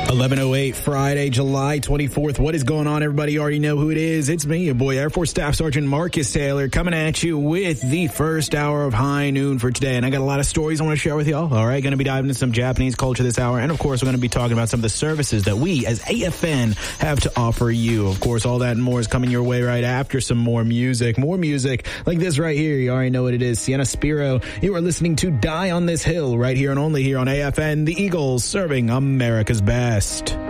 11:08 Friday, July 24th. What is going on, everybody? You already know who it is. It's me, your boy, Air Force Staff Sergeant Marcus Taylor, coming at you with the first hour of High Noon for today. And I got a lot of stories I want to share with y'all. All right, going to be diving into some Japanese culture this hour. And, of course, we're going to be talking about some of the services that we, as AFN, have to offer you. Of course, all that and more is coming your way right after some more music. More music like this right here. You already know what it is. Sienna Spiro. You are listening to Die on This Hill right here and only here on AFN. The Eagles serving America's best.